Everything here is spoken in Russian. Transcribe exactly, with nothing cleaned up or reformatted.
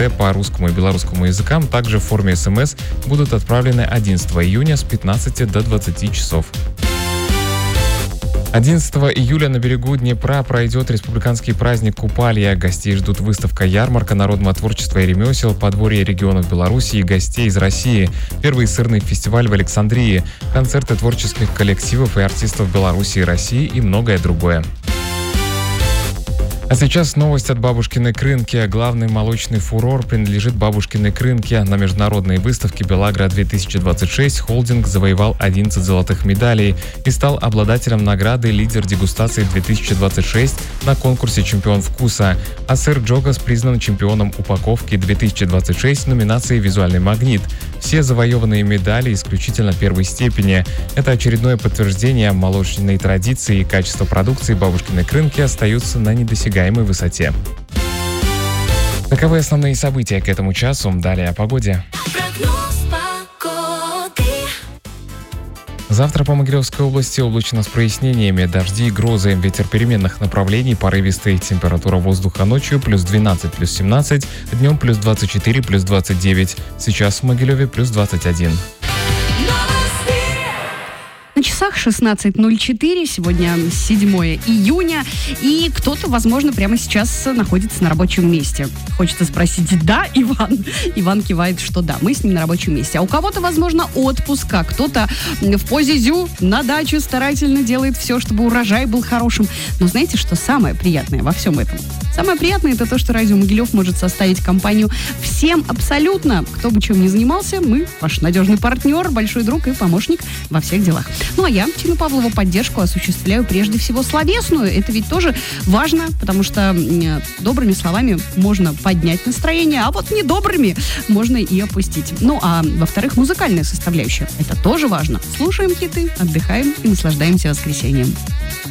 эссе по русскому и белорусскому языкам также в форме смс будут отправлены одиннадцатого июня с пятнадцати до двадцати часов. одиннадцатого июля на берегу Днепра пройдет республиканский праздник Купалья. Гостей ждут выставка «Ярмарка народного творчества и ремесел», подворье регионов Беларуси и гостей из России, первый сырный фестиваль в Александрии, концерты творческих коллективов и артистов Беларуси и России и многое другое. А сейчас новость от бабушкиной Крынки. Главный молочный фурор принадлежит бабушкиной Крынке. На международной выставке «Белагра-две тысячи двадцать шесть» холдинг завоевал одиннадцать золотых медалей и стал обладателем награды «Лидер дегустации-две тысячи двадцать шесть» на конкурсе «Чемпион вкуса». А сыр Джогас признан чемпионом упаковки-две тысячи двадцать шесть в номинации «Визуальный магнит». Все завоеванные медали исключительно первой степени. Это очередное подтверждение молочной традиции и качества продукции бабушкиной Крынки остаются на недосягаемой высоте. Таковы основные события к этому часу. Далее о погоде. Завтра по Могилевской области облачно с прояснениями, дожди и грозы, ветер переменных направлений, порывистый, температура воздуха ночью плюс двенадцать, плюс семнадцать, днем плюс двадцать четыре, плюс двадцать девять, сейчас в Могилеве плюс двадцать один. На часах шестнадцать ноль четыре, сегодня седьмого июня, и кто-то, возможно, прямо сейчас находится на рабочем месте. Хочется спросить, да, Иван? Иван кивает, что да, мы с ним на рабочем месте. А у кого-то, возможно, отпуск, а кто-то в позе зю на даче старательно делает все, чтобы урожай был хорошим. Но знаете, что самое приятное во всем этом? Самое приятное — это то, что Радио Могилев может составить компанию всем абсолютно, кто бы чем ни занимался. Мы ваш надежный партнер, большой друг и помощник во всех делах. Ну а я, Тину Павлову, поддержку осуществляю прежде всего словесную. Это ведь тоже важно, потому что э, добрыми словами можно поднять настроение, а вот недобрыми можно и опустить. Ну а во-вторых, музыкальная составляющая. Это тоже важно. Слушаем хиты, отдыхаем и наслаждаемся воскресеньем.